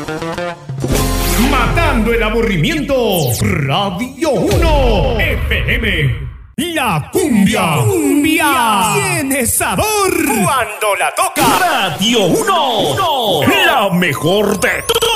Matando el aburrimiento. Radio 1 FM. La cumbia. Cumbia. Tiene sabor. Cuando la toca. Radio 1. La mejor de todo.